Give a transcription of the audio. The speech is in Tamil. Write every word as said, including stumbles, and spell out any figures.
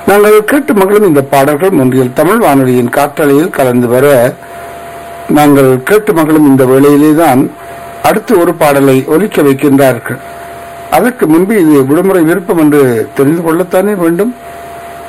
நாங்கள் கேட்டு மகளும் இந்த பாடல்கள் ஒன்றில் தமிழ் வானொலியின் காற்றலையில் கலந்து வர நாங்கள் கேட்டு மகளும் இந்த வேளையிலே தான் அடுத்து ஒரு பாடலை ஒலிக்க வைக்கின்றார்கள். அதற்கு முன்பு இது விடுமுறை விருப்பம் என்று தெரிந்து கொள்ளத்தானே வேண்டும்.